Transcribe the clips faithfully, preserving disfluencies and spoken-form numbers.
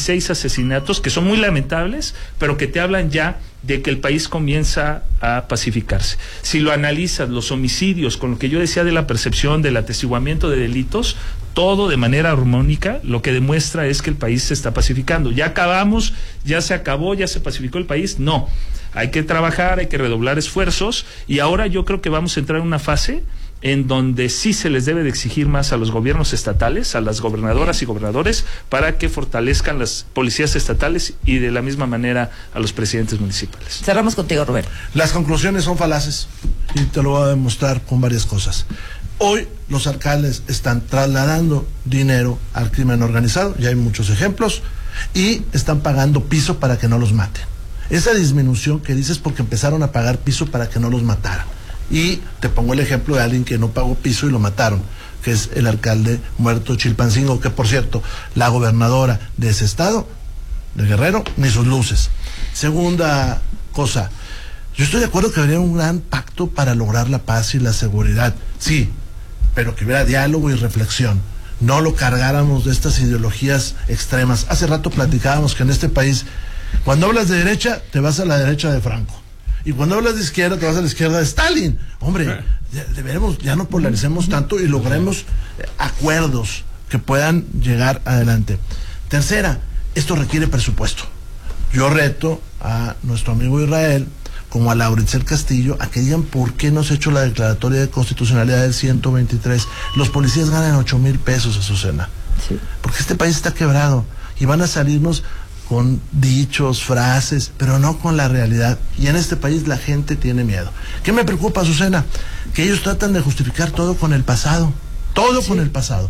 dieciséis asesinatos que son muy lamentables, pero que te hablan ya de que el país comienza a pacificarse. Si lo analizas, los homicidios, con lo que yo decía de la percepción, del atestiguamiento de delitos, todo de manera armónica, lo que demuestra es que el país se está pacificando. Ya acabamos, ya se acabó, ya se pacificó el país. No, hay que trabajar, hay que redoblar esfuerzos, y ahora yo creo que vamos a entrar en una fase en donde sí se les debe de exigir más a los gobiernos estatales, a las gobernadoras y gobernadores, para que fortalezcan las policías estatales y de la misma manera a los presidentes municipales. Cerramos contigo, Rubén. Las conclusiones son falaces y te lo voy a demostrar con varias cosas. Hoy los alcaldes están trasladando dinero al crimen organizado, ya hay muchos ejemplos, y están pagando piso para que no los maten. Esa disminución que dices porque empezaron a pagar piso para que no los mataran. Y te pongo el ejemplo de alguien que no pagó piso y lo mataron, que es el alcalde muerto Chilpancingo, que por cierto, la gobernadora de ese estado, de Guerrero, ni sus luces. Segunda cosa, yo estoy de acuerdo que habría un gran pacto para lograr la paz y la seguridad, sí, pero que hubiera diálogo y reflexión, no lo cargáramos de estas ideologías extremas. Hace rato platicábamos que en este país, cuando hablas de derecha, te vas a la derecha de Franco. Y cuando hablas de izquierda, te vas a la izquierda de Stalin. Hombre, deberemos, ya no polaricemos tanto y logremos acuerdos que puedan llegar adelante. Tercera, esto requiere presupuesto. Yo reto a nuestro amigo Israel, como a Lauritzel Castillo, a que digan por qué no se ha hecho la declaratoria de constitucionalidad del ciento veintitrés. Los policías ganan ocho mil pesos, Azucena. Sí. Porque este país está quebrado y van a salirnos con dichos, frases, pero no con la realidad. Y en este país la gente tiene miedo. ¿Qué me preocupa, Azucena? Que ellos tratan de justificar todo con el pasado. Todo sí. con el pasado.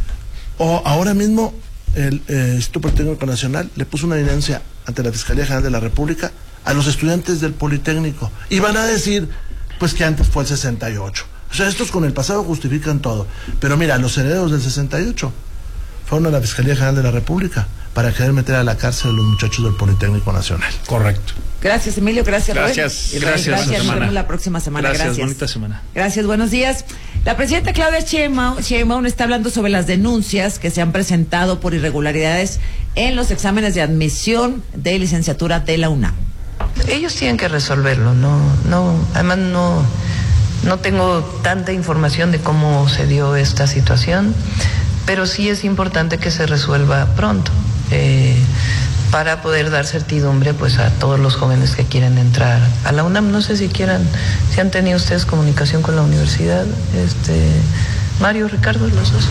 O ahora mismo el eh, Instituto Politécnico Nacional le puso una denuncia ante la Fiscalía General de la República a los estudiantes del Politécnico. Y van a decir, pues que antes fue el sesenta y ocho. O sea, estos con el pasado justifican todo. Pero mira, los herederos del sesenta y ocho fueron a la Fiscalía General de la República para querer meter a la cárcel a los muchachos del Politécnico Nacional. Correcto. Gracias, Emilio. Gracias, Gracias. Rubén. Gracias. Gracias. Nos vemos la próxima semana. Gracias. Gracias. Bonita semana. Gracias. Buenos días. La presidenta Claudia Sheinbaum, Sheinbaum está hablando sobre las denuncias que se han presentado por irregularidades en los exámenes de admisión de licenciatura de la UNAM. Ellos tienen que resolverlo. No, no. Además no, no tengo tanta información de cómo se dio esta situación, pero sí es importante que se resuelva pronto. Eh, para poder dar certidumbre pues a todos los jóvenes que quieren entrar a la UNAM. No sé si quieran, si han tenido ustedes comunicación con la universidad, este Mario, Ricardo, los dos.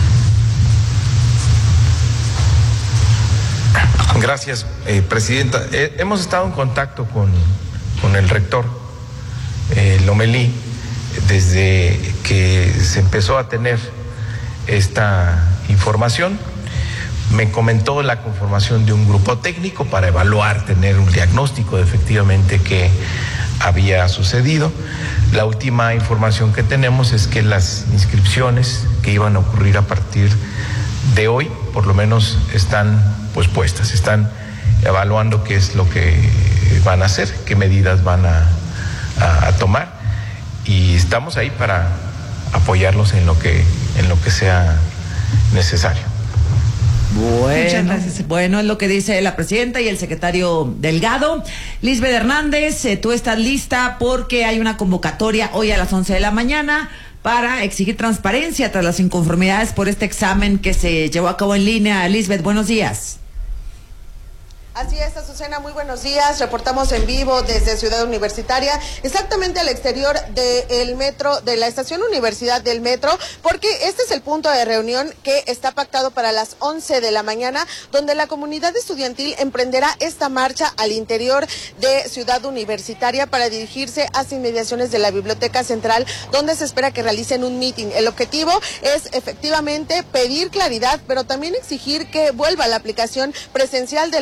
Gracias, eh, presidenta. Eh, hemos estado en contacto con, con el rector eh, Lomelí desde que se empezó a tener esta información. Me comentó la conformación de un grupo técnico para evaluar, tener un diagnóstico de efectivamente qué había sucedido. La última información que tenemos es que las inscripciones que iban a ocurrir a partir de hoy, por lo menos están pues puestas, están evaluando qué es lo que van a hacer, qué medidas van a, a, a tomar, y estamos ahí para apoyarlos en lo que, en lo que sea necesario. Bueno, bueno, es lo que dice la presidenta y el secretario Delgado. Lisbeth Hernández, eh, tú estás lista porque hay una convocatoria hoy a las once de la mañana para exigir transparencia tras las inconformidades por este examen que se llevó a cabo en línea. Lisbeth, buenos días. Así es, Azucena, muy buenos días. Reportamos en vivo desde Ciudad Universitaria, exactamente al exterior del metro, de la estación Universidad del Metro, porque este es el punto de reunión que está pactado para las once de la mañana, donde la comunidad estudiantil emprenderá esta marcha al interior de Ciudad Universitaria para dirigirse hacia inmediaciones de la Biblioteca Central, donde se espera que realicen un meeting. El objetivo es efectivamente pedir claridad, pero también exigir que vuelva la aplicación presencial del examen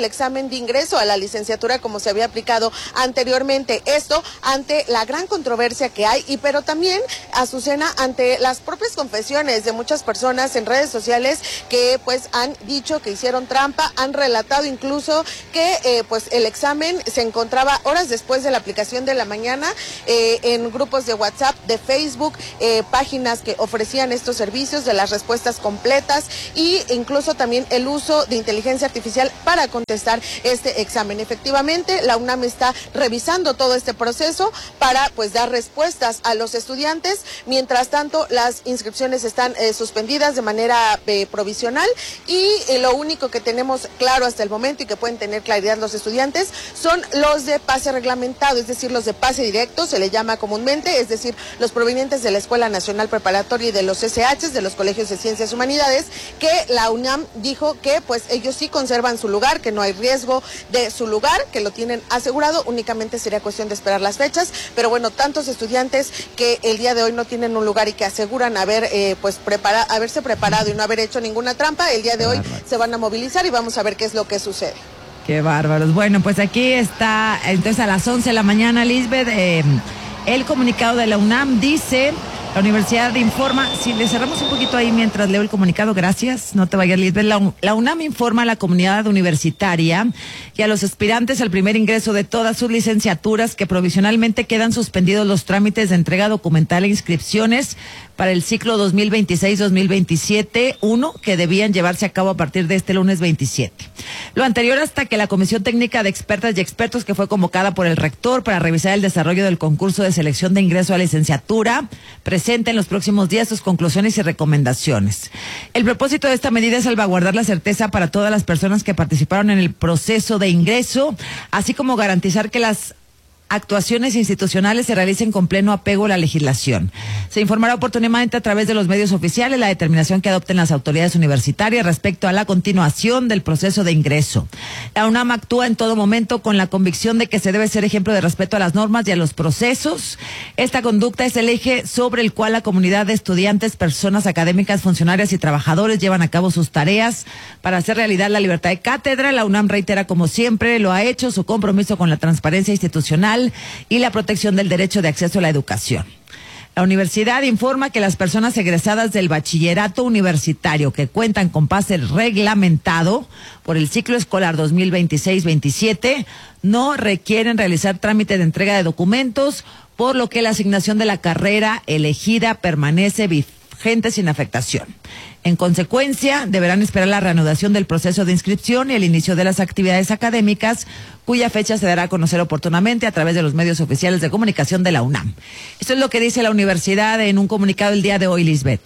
examen de ingreso a la licenciatura como se había aplicado anteriormente. Esto ante la gran controversia que hay, y pero también, Azucena, ante las propias confesiones de muchas personas en redes sociales que pues han dicho que hicieron trampa, han relatado incluso que eh, pues el examen se encontraba horas después de la aplicación de la mañana eh, en grupos de WhatsApp, de Facebook, eh, páginas que ofrecían estos servicios de las respuestas completas, y incluso también el uso de inteligencia artificial para contestar este examen. Efectivamente, la UNAM está revisando todo este proceso para pues dar respuestas a los estudiantes. Mientras tanto, las inscripciones están eh, suspendidas de manera eh, provisional, y eh, lo único que tenemos claro hasta el momento y que pueden tener claridad los estudiantes son los de pase reglamentado, es decir, los de pase directo, se le llama comúnmente, es decir, los provenientes de la Escuela Nacional Preparatoria y de los S Hs, de los colegios de Ciencias Humanidades, que la UNAM dijo que pues ellos sí conservan su lugar, que no hay riesgo de su lugar, que lo tienen asegurado, únicamente sería cuestión de esperar las fechas. Pero bueno, tantos estudiantes que el día de hoy no tienen un lugar y que aseguran haber eh, pues prepara, haberse preparado y no haber hecho ninguna trampa, el día de hoy se van a movilizar y vamos a ver qué es lo que sucede. Qué bárbaros. Bueno, pues aquí está, entonces a las once de la mañana, Lisbeth, eh, el comunicado de la UNAM dice: la universidad informa, si le cerramos un poquito ahí mientras leo el comunicado, gracias, no te vayas, Lisbeth. La, la UNAM informa a la comunidad universitaria y a los aspirantes al primer ingreso de todas sus licenciaturas que provisionalmente quedan suspendidos los trámites de entrega documental e inscripciones para el ciclo dos mil veintiséis dos mil veintisiete, uno, que debían llevarse a cabo a partir de este lunes veintisiete. Lo anterior hasta que la Comisión Técnica de Expertas y Expertos, que fue convocada por el rector para revisar el desarrollo del concurso de selección de ingreso a licenciatura, presente en los próximos días sus conclusiones y recomendaciones. El propósito de esta medida es salvaguardar la certeza para todas las personas que participaron en el proceso de ingreso, así como garantizar que las actuaciones institucionales se realicen con pleno apego a la legislación. Se informará oportunamente a través de los medios oficiales la determinación que adopten las autoridades universitarias respecto a la continuación del proceso de ingreso. La UNAM actúa en todo momento con la convicción de que se debe ser ejemplo de respeto a las normas y a los procesos. Esta conducta es el eje sobre el cual la comunidad de estudiantes, personas académicas, funcionarias y trabajadores llevan a cabo sus tareas para hacer realidad la libertad de cátedra. La UNAM reitera, como siempre lo ha hecho, su compromiso con la transparencia institucional y la protección del derecho de acceso a la educación. La universidad informa que las personas egresadas del bachillerato universitario que cuentan con pase reglamentado por el ciclo escolar dos mil veintiséis veintisiete no requieren realizar trámite de entrega de documentos, por lo que la asignación de la carrera elegida permanece vigente sin afectación. En consecuencia, deberán esperar la reanudación del proceso de inscripción y el inicio de las actividades académicas, cuya fecha se dará a conocer oportunamente a través de los medios oficiales de comunicación de la UNAM. Esto es lo que dice la universidad en un comunicado el día de hoy, Lisbeth.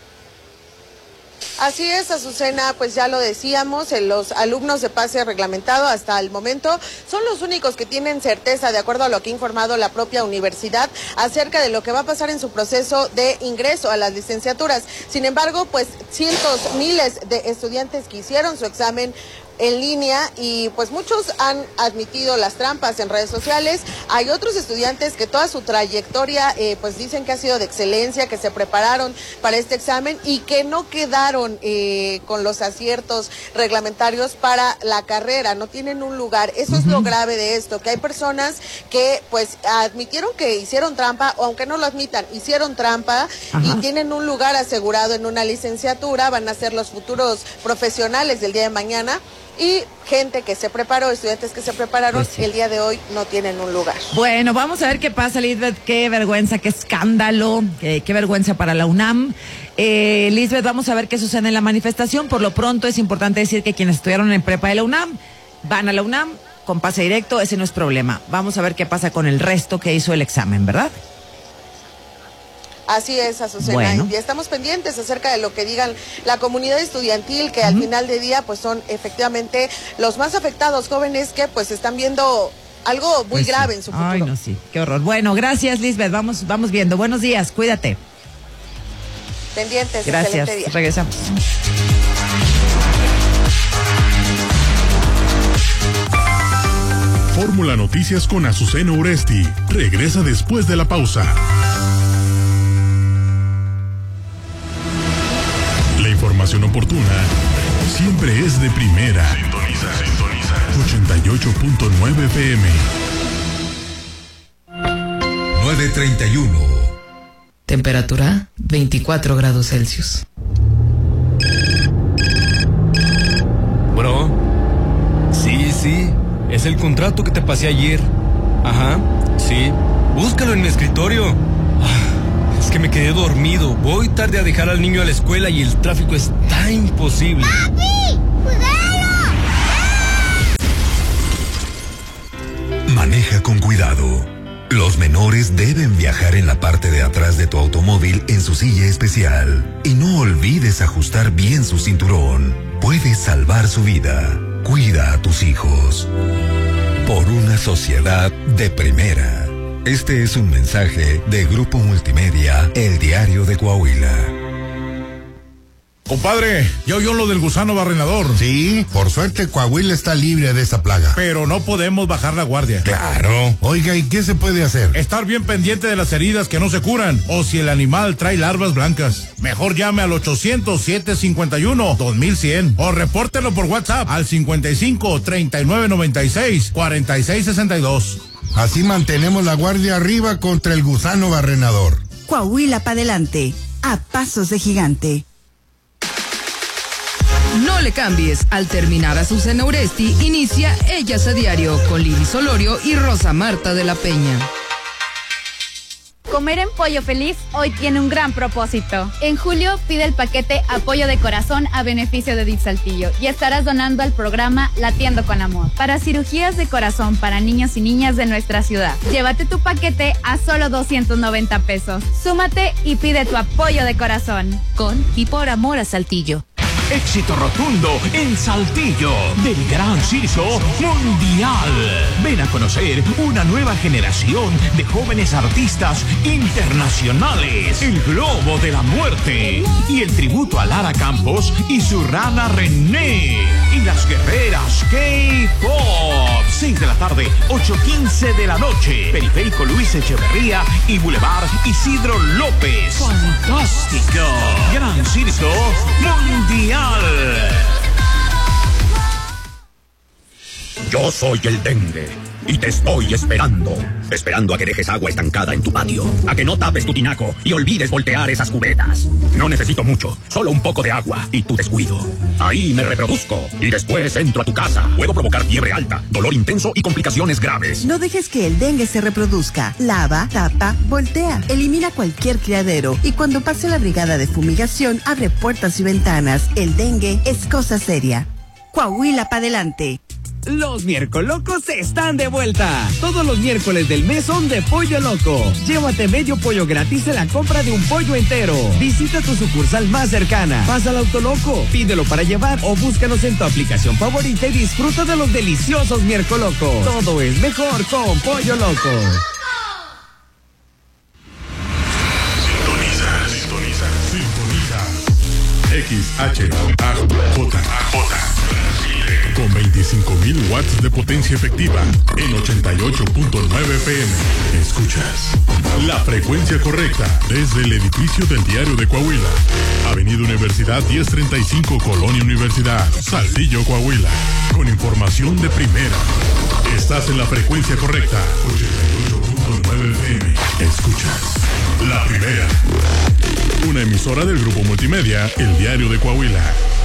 Así es, Azucena, pues ya lo decíamos, los alumnos de pase reglamentado hasta el momento son los únicos que tienen certeza, de acuerdo a lo que ha informado la propia universidad, acerca de lo que va a pasar en su proceso de ingreso a las licenciaturas. Sin embargo, pues cientos, miles de estudiantes que hicieron su examen en línea, y pues muchos han admitido las trampas en redes sociales. Hay otros estudiantes que toda su trayectoria eh, pues dicen que ha sido de excelencia, que se prepararon para este examen y que no quedaron eh, con los aciertos reglamentarios para la carrera, no tienen un lugar. Eso uh-huh. es lo grave de esto, que hay personas que pues admitieron que hicieron trampa, o aunque no lo admitan, hicieron trampa. Ajá. Y tienen un lugar asegurado en una licenciatura, van a ser los futuros profesionales del día de mañana. Y gente que se preparó, estudiantes que se prepararon, pues sí, el día de hoy no tienen un lugar. Bueno, vamos a ver qué pasa, Lisbeth. Qué vergüenza, qué escándalo, qué, qué vergüenza para la UNAM. Eh, Lisbeth, vamos a ver qué sucede en la manifestación. Por lo pronto es importante decir que quienes estudiaron en prepa de la UNAM van a la UNAM con pase directo, ese no es problema. Vamos a ver qué pasa con el resto que hizo el examen, ¿verdad? Así es, Azucena, bueno. Y estamos pendientes acerca de lo que digan la comunidad estudiantil, que uh-huh. al final de día pues son efectivamente los más afectados, jóvenes que pues están viendo algo muy pues grave sí. en su futuro. Ay, no, sí, qué horror. Bueno, gracias, Lisbeth, vamos, vamos viendo. Buenos días, cuídate. Pendientes, gracias, excelente día. Regresamos. Fórmula Noticias con Azucena Uresti regresa después de la pausa. La información oportuna siempre es de primera. Sintoniza, sintoniza. ochenta ocho punto nueve F M. nueve treinta y uno. Temperatura veinticuatro grados Celsius. Bro, sí, sí, es el contrato que te pasé ayer. Ajá, sí, búscalo en mi escritorio. Ah, es que me quedé dormido. Voy tarde a dejar al niño a la escuela y el tráfico está imposible. ¡Papi! ¡Cuidado! Maneja con cuidado. Los menores deben viajar en la parte de atrás de tu automóvil en su silla especial. Y no olvides ajustar bien su cinturón. Puedes salvar su vida. Cuida a tus hijos. Por una sociedad de primera. Este es un mensaje de Grupo Multimedia, El Diario de Coahuila. Compadre, ¿ya oyó lo del gusano barrenador? Sí, por suerte Coahuila está libre de esa plaga. Pero no podemos bajar la guardia. Claro. Oiga, ¿y qué se puede hacer? Estar bien pendiente de las heridas que no se curan, o si el animal trae larvas blancas. Mejor llame al ochocientos, siete cincuenta y uno, dos mil cien o repórtelo por WhatsApp al cincuenta y cinco, treinta y nueve noventa y seis, cuarenta y seis sesenta y dos. Así mantenemos la guardia arriba contra el gusano barrenador. Coahuila para adelante, a pasos de gigante. No le cambies. Al terminar Azucena Uresti, inicia Ellas a Diario con Lili Solorio y Rosa Marta de la Peña. Comer en Pollo Feliz hoy tiene un gran propósito. En julio pide el paquete Apoyo de Corazón a beneficio de D I F Saltillo y estarás donando al programa Latiendo con Amor para cirugías de corazón para niños y niñas de nuestra ciudad. Llévate tu paquete a solo doscientos noventa pesos. Súmate y pide tu apoyo de corazón. Con y por amor a Saltillo. Éxito rotundo en Saltillo del Gran Circo Mundial. Ven a conocer una nueva generación de jóvenes artistas internacionales. El Globo de la Muerte y el tributo a Lara Campos y su rana René. Y las guerreras K-Pop. seis de la tarde, ocho quince de la noche. Periférico Luis Echeverría y Boulevard Isidro López. ¡Fantástico! Gran Circo Mundial. Yo soy el dengue y te estoy esperando. Esperando a que dejes agua estancada en tu patio, a que no tapes tu tinaco y olvides voltear esas cubetas. No necesito mucho, solo un poco de agua y tu descuido. Ahí me reproduzco y después entro a tu casa. Puedo provocar fiebre alta, dolor intenso y complicaciones graves. No dejes que el dengue se reproduzca. Lava, tapa, voltea. Elimina cualquier criadero y cuando pase la brigada de fumigación, abre puertas y ventanas. El dengue es cosa seria. Coahuila para adelante. Los Miercolocos están de vuelta. Todos los miércoles del mes son de Pollo Loco. Llévate medio pollo gratis en la compra de un pollo entero. Visita tu sucursal más cercana. Pasa al Autoloco, pídelo para llevar o búscanos en tu aplicación favorita y disfruta de los deliciosos Miercolocos. Todo es mejor con Pollo Loco. Sintoniza, sintoniza, sintoniza. X H A J con veinticinco mil watts de potencia efectiva en ochenta y ocho punto nueve F M. Escuchas la frecuencia correcta desde el edificio del Diario de Coahuila. Avenida Universidad diez treinta y cinco, Colonia Universidad, Saltillo, Coahuila. Con información de primera. Estás en la frecuencia correcta. ochenta y ocho punto nueve F M. Escuchas la primera. Una emisora del Grupo Multimedia, El Diario de Coahuila.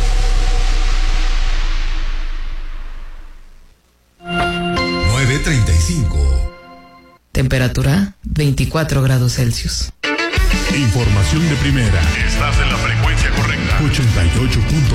nueve treinta y cinco. Temperatura veinticuatro grados Celsius. Información de primera. Estás en la frecuencia correcta. ochenta y ocho punto